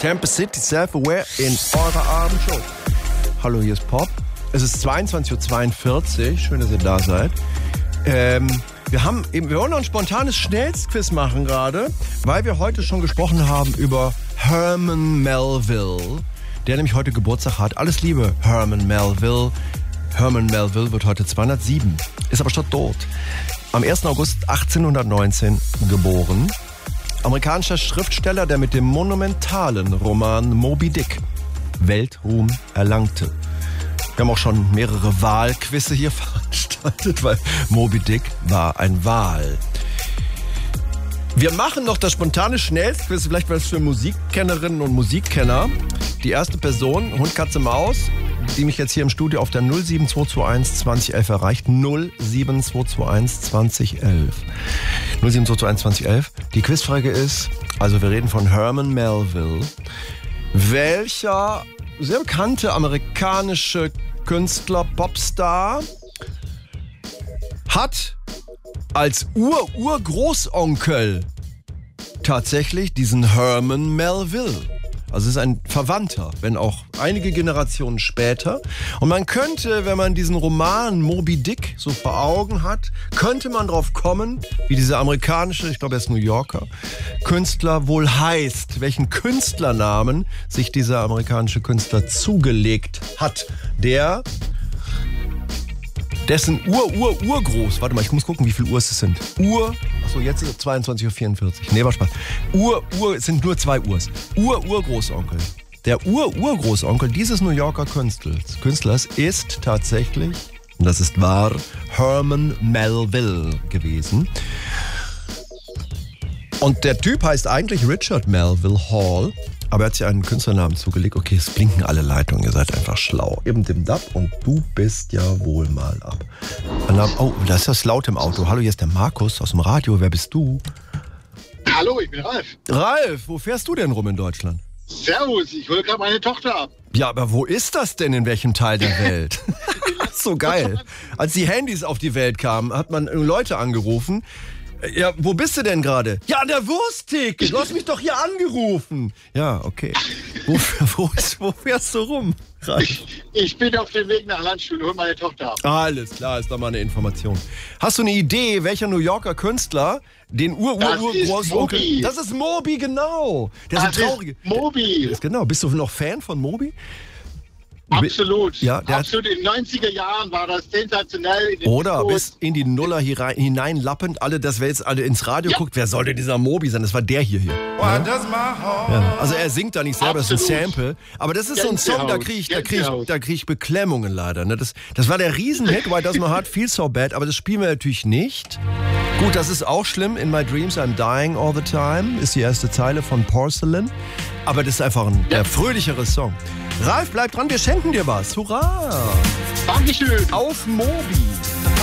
Campus City Self-Aware in eurer Abendshow. Hallo, hier ist Pop. Es ist 22.42 Uhr. Schön, dass ihr da seid. Wir wollen noch ein spontanes Schnellstquiz machen gerade, weil wir heute schon gesprochen haben über Herman Melville, der nämlich heute Geburtstag hat. Alles Liebe, Herman Melville. Herman Melville wird heute 207, ist aber schon tot. Am 1. August 1819 geboren. Amerikanischer Schriftsteller, der mit dem monumentalen Roman Moby Dick Weltruhm erlangte. Wir haben auch schon mehrere Wahlquizze hier veranstaltet, weil Moby Dick war ein Wal. Wir machen noch das spontane Schnellstquiz, vielleicht was für Musikkennerinnen und Musikkenner. Die erste Person, Hund, Katze, Maus, die mich jetzt hier im Studio auf der 07221 2011 erreicht. 07221 2011. 07221 2011. Die Quizfrage ist, also wir reden von Herman Melville. Welcher sehr bekannte amerikanische Künstler, Popstar hat als Urgroßonkel tatsächlich diesen Herman Melville? Also es ist ein Verwandter, wenn auch einige Generationen später. Und man könnte, wenn man diesen Roman Moby Dick so vor Augen hat, könnte man drauf kommen, wie dieser amerikanische, ich glaube er ist New Yorker, Künstler wohl heißt, welchen Künstlernamen sich dieser amerikanische Künstler zugelegt hat, dessen Urgroß, warte mal, ich muss gucken, wie viel Uhr es sind. Achso, jetzt ist es 22.44 Uhr. Nee, war Spaß. Es sind nur 2 Urs. Urgroßonkel. Der Urgroßonkel dieses New Yorker Künstlers ist tatsächlich, und das ist wahr, Herman Melville gewesen. Und der Typ heißt eigentlich Richard Melville Hall, aber er hat sich einen Künstlernamen zugelegt. Okay, es blinken alle Leitungen, ihr seid einfach schlau. Eben dem Dab und du bist ja wohl mal ab. Oh, da ist das laut im Auto. Hallo, hier ist der Markus aus dem Radio. Wer bist du? Hallo, ich bin Ralf. Ralf, wo fährst du denn rum in Deutschland? Servus, ich hole gerade meine Tochter ab. Ja, aber wo ist das denn, in welchem Teil der Welt? So geil. Als die Handys auf die Welt kamen, hat man Leute angerufen. Ja, wo bist du denn gerade? Ja, an der Wursttheke. Du hast mich doch hier angerufen. Ja, okay. Wo fährst du rum? Ich bin auf dem Weg nach Landstuhl und hole meine Tochter ab. Alles klar, ist doch mal eine Information. Hast du eine Idee, welcher New Yorker Künstler den Urgroßonkel... Das ist Moby, genau. Der ist traurige. Moby. Genau. Bist du noch Fan von Moby? Absolut. Ja, absolut. In den 90er Jahren war das sensationell. Oder bis in die Nuller hineinlappend. Dass wer jetzt alle ins Radio guckt, wer soll denn dieser Moby sein? Das war der hier. Ja? Ja. Also er singt da nicht selber, das ist ein Sample. Aber das ist so ein Song, da krieg ich Beklemmungen leider. Ne? Das war der Riesenhit, Why Does My Heart Feel So Bad, aber das spielen wir natürlich nicht. Gut, das ist auch schlimm. In My Dreams I'm Dying All the Time ist die erste Zeile von Porcelain. Aber das ist einfach ein fröhlichere Song. Ralf, bleib dran, wir schenken dir was. Hurra! Dankeschön. Auf Moby.